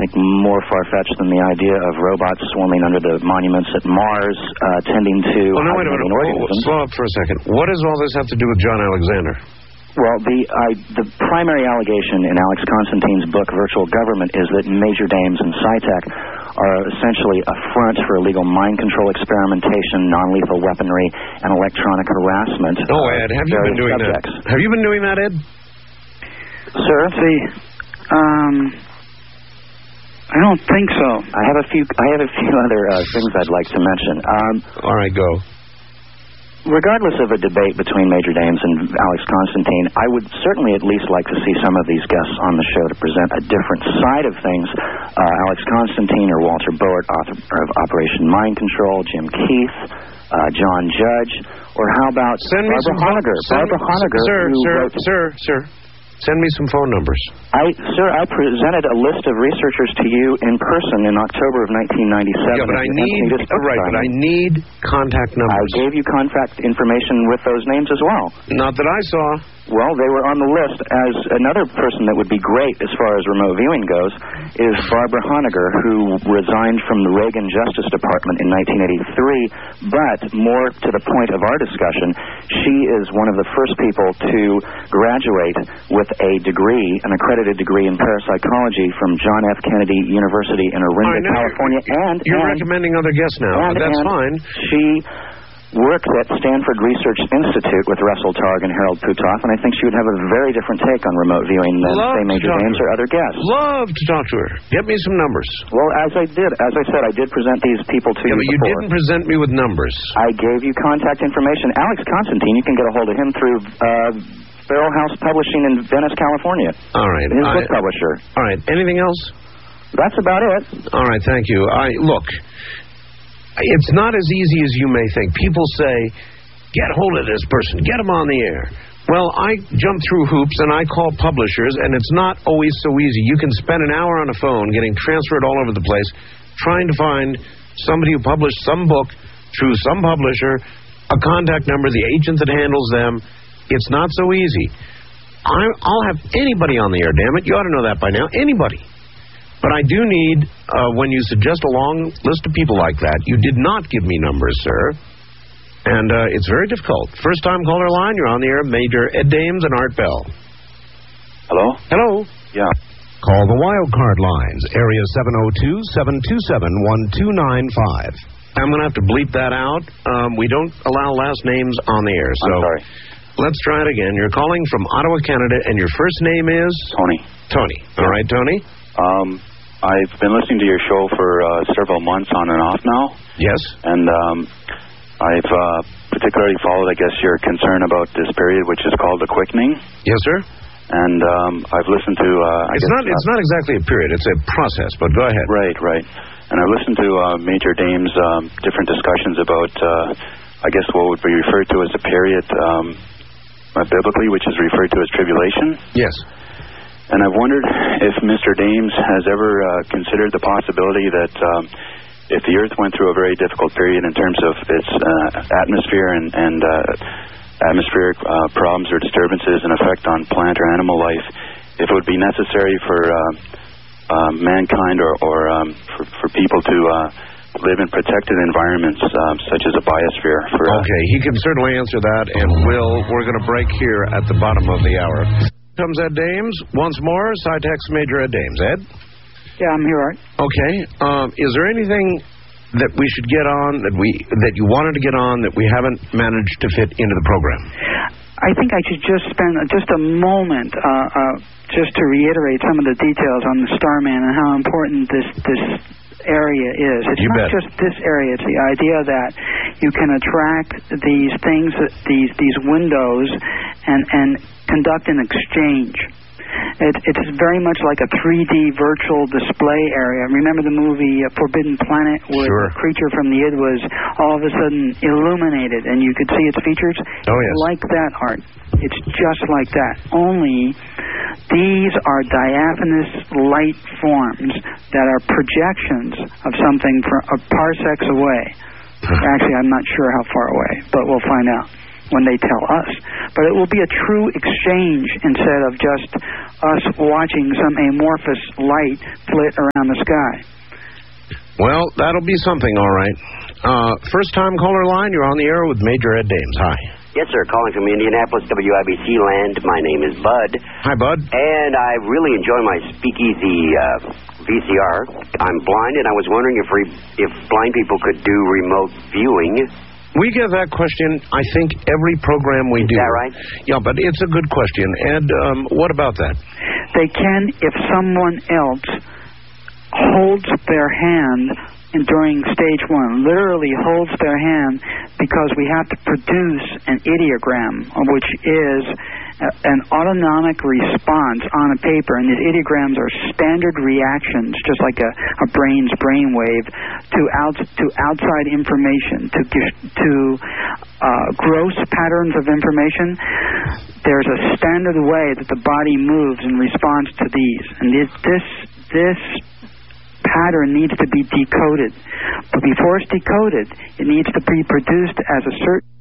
think, more far-fetched than the idea of robots swarming under the monuments at Mars, tending to hibernating organisms. Slow up for a second. What does all this have to do with John Alexander? Well, the primary allegation in Alex Constantine's book, Virtual Government, is that Major Dames and SciTech are essentially a front for illegal mind control experimentation, non-lethal weaponry, and electronic harassment. Oh, Ed, have you been doing that? Have you been doing that, Ed? Sir? See, I don't think so. I have a few other things I'd like to mention. All right, go. Regardless of a debate between Major Dames and Alex Constantine, I would certainly at least like to see some of these guests on the show to present a different side of things. Alex Constantine or Walter Boert, author of Operation Mind Control, Jim Keith, John Judge, or how about Barbara Honegger? Barbara Honegger, Sir. Send me some phone numbers. Sir, I presented a list of researchers to you in person in October of 1997. Yeah, but I need contact numbers. I gave you contact information with those names as well. Not that I saw. Well, they were on the list. As another person that would be great as far as remote viewing goes is Barbara Honegger, who resigned from the Reagan Justice Department in 1983. But more to the point of our discussion, she is one of the first people to graduate with a degree, an accredited degree in parapsychology from John F. Kennedy University in Orinda, California. You're recommending other guests now. That's fine. She worked at Stanford Research Institute with Russell Targ and Harold Putoff, and I think she would have a very different take on remote viewing than, say, Major Dames or other guests. Love to talk to her. Get me some numbers. Well, as I said, I did present these people to you but you didn't present me with numbers. I gave you contact information. Alex Constantine, you can get a hold of him through Barrel House Publishing in Venice, California. All right. His book publisher. All right. Anything else? That's about it. All right. Thank you. Look. It's not as easy as you may think. People say, get hold of this person, get him on the air. Well, I jump through hoops and I call publishers, and it's not always so easy. You can spend an hour on a phone getting transferred all over the place trying to find somebody who published some book through some publisher, a contact number, the agent that handles them. It's not so easy. I'll have anybody on the air, damn it. You ought to know that by now. Anybody. But I do need, when you suggest a long list of people like that, you did not give me numbers, sir. And it's very difficult. First-time caller line, you're on the air. Major Ed Dames and Art Bell. Hello? Hello. Yeah. Call the wildcard lines, area 702-727-1295. I'm going to have to bleep that out. We don't allow last names on the air. So I'm sorry. Let's try it again. You're calling from Ottawa, Canada, and your first name is? Tony. Tony. All right, Tony. I've been listening to your show for several months on and off now. Yes. And I've particularly followed, I guess, your concern about this period, which is called the quickening. Yes, sir. And I've listened to... It's not exactly a period. It's a process, but go ahead. Right. And I've listened to Major Dames' different discussions about, I guess, what would be referred to as a period biblically, which is referred to as tribulation. Yes. And I've wondered if Mr. Dames has ever considered the possibility that if the Earth went through a very difficult period in terms of its atmosphere and atmospheric problems or disturbances and effect on plant or animal life, if it would be necessary for mankind or for people to live in protected environments such as a biosphere. Okay, he can certainly answer that, and we're going to break here at the bottom of the hour. Comes Ed Dames. Once more, SciTech's Major Ed Dames. Ed? Yeah, I'm here, Art. Okay. Is there anything that we should get on, that you wanted to get on, that we haven't managed to fit into the program? I think I should just spend just a moment just to reiterate some of the details on the Starman and how important this area is. It's not just this area. It's the idea that you can attract these things, these windows, and conduct an exchange. It's very much like a 3D virtual display area. Remember the movie Forbidden Planet, where the creature from the id was all of a sudden illuminated and you could see its features? Oh, yes. Like that, Art. It's just like that. Only these are diaphanous light forms that are projections of something parsecs away. Actually, I'm not sure how far away, but we'll find out. when they tell us. But it will be a true exchange instead of just us watching some amorphous light flit around the sky. Well, that'll be something, all right. First-time caller line, you're on the air with Major Ed Dames. Hi. Yes, sir. Calling from Indianapolis, WIBC land. My name is Bud. Hi, Bud. And I really enjoy my Speakeasy VCR. I'm blind, and I was wondering if blind people could do remote viewing. We get that question, I think, every program we do. Is that right? Yeah, but it's a good question. Ed, what about that? They can if someone else holds their hand during stage one, literally holds their hand, because we have to produce an ideogram, which is an autonomic response on a paper, and these ideograms are standard reactions, just like a brain's brainwave, to outside information, to gross patterns of information. There's a standard way that the body moves in response to these, and this pattern needs to be decoded. But before it's decoded, it needs to be produced as a certain